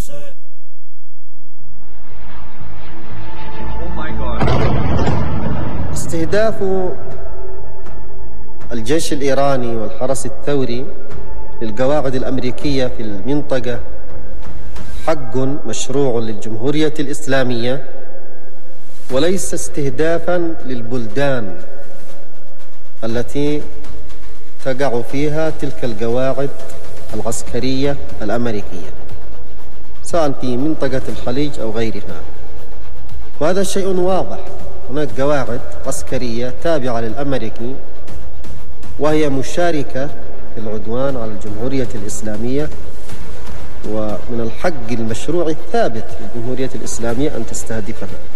استهداف الجيش الإيراني والحرس الثوري للقواعد الأمريكية في المنطقة حق مشروع للجمهورية الإسلامية، وليس استهدافا للبلدان التي تقع فيها تلك القواعد العسكرية الأمريكية، سواء في منطقة الخليج أو غيرها. وهذا شيء واضح، هناك قواعد عسكرية تابعة للأمريكي وهي مشاركة في العدوان على الجمهورية الإسلامية، ومن الحق المشروع الثابت للجمهورية الإسلامية أن تستهدفها.